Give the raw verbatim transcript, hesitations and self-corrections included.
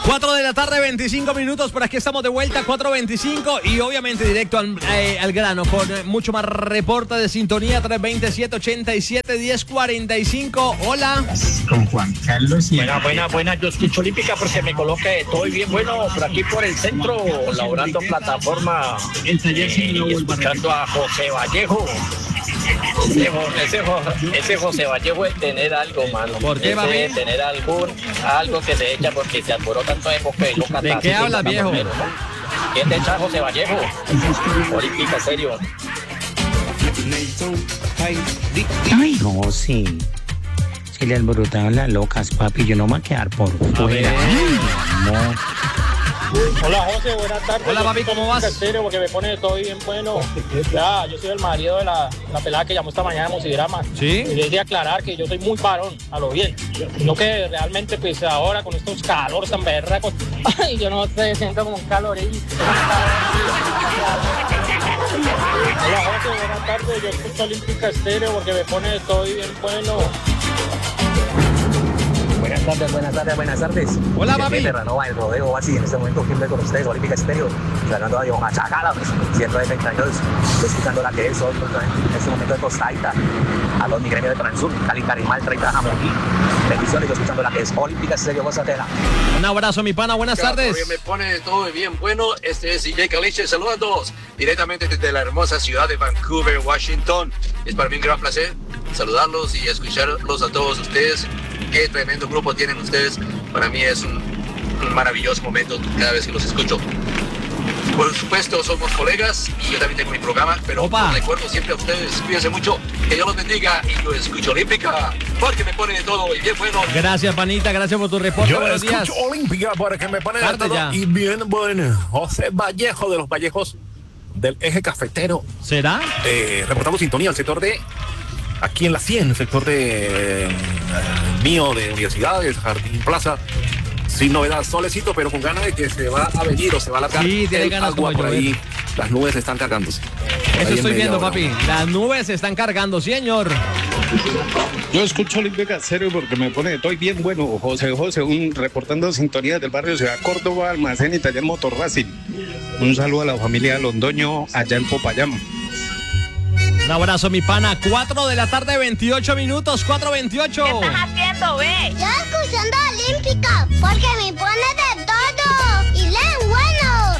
cuatro de la tarde, veinticinco minutos, por aquí estamos de vuelta, cuatro veinticinco y obviamente directo al, eh, al grano con eh, mucho más reporte de sintonía, tres dos siete, ochenta y siete, diez cuarenta y cinco. Hola. Con Juan Carlos y... Buena, buena, buena, yo escucho Olímpica porque me coloca de todo y bien bueno por aquí por el centro, laborando plataforma y escuchando a José Vallejo. Ese, ese, ese José Vallejo es tener algo, mano. ¿Por qué, va bien? Tener algún, algo que se echa porque se alborota tanto de época y loca. ¿De qué hablas, viejo? Menos, ¿no? ¿Quién te echa José Vallejo? Olímpica, serio. Ay, José. Se le alborotaron las locas, papi. Yo no me voy a quedar por fuera. No. Hola José, buenas tardes. Hola papi, ¿cómo vas? Serio, porque me pone todo bien bueno. Ya, yo soy el marido de la, la pelada que llamó esta mañana de Musigrama. Sí. Y de aclarar que yo soy muy varón, a lo bien. No que realmente, pues ahora con estos calores tan berracos, ay, yo no sé, siento como un calorín. Hola José, buenas tardes. Yo escucho Olímpica Estéreo porque me pone todo bien bueno. Buenas tardes, buenas tardes, buenas tardes. Hola, papi. De Renova, el rodeo, así en este momento, Kimber con ustedes, Olímpica Estéreo, ganando a John Achacala, pues, ciento treinta años, estoy escuchando la que es hoy, pues, en este momento de Costaita, a los mi gremio de Transur, Cali, Carimal, treinta Jamoní, bendiciones, yo escuchando la que es Olímpica Estéreo, Gozatela. Un abrazo, mi pana, buenas tardes. Me pone todo bien bueno, este es D J Caliche, saludando directamente desde la hermosa ciudad de Vancouver, Washington. Es para mí un gran placer saludarlos y escucharlos a todos ustedes. Qué tremendo grupo tienen ustedes. Para mí es un, un maravilloso momento cada vez que los escucho. Por supuesto, somos colegas y yo también tengo mi programa, pero Opa. les recuerdo siempre a ustedes, cuídense mucho, que Dios los bendiga y yo escucho Olímpica porque me pone de todo y bien bueno. Gracias, panita, gracias por tu reporte. Yo Buenos días. escucho Olímpica porque me pone de Tarde todo ya. y bien bueno. José Vallejo de los Vallejos del Eje Cafetero. ¿Será? Eh, reportamos sintonía al sector de aquí en la cien, el sector de eh, mío de Universidades, Jardín Plaza. Sin novedad, solecito, pero con ganas de que se va a venir o se va a alargar. Sí, tiene el ganas agua como por llover. ahí. Las nubes están cargándose. Eso Ahí en estoy media viendo, hora. papi. Las nubes se están cargando, señor. Yo escucho Olímpica Estéreo porque me pone estoy bien bueno. José José, un reportando sintonía del barrio Ciudad Córdoba, almacén y taller Motor Racing. Un saludo a la familia Londoño allá en Popayán. Un abrazo, mi pana. cuatro de la tarde, veintiocho minutos, cuatro veintiocho. ¿Qué estás haciendo, ve? Yo escuchando Olímpica porque me pone de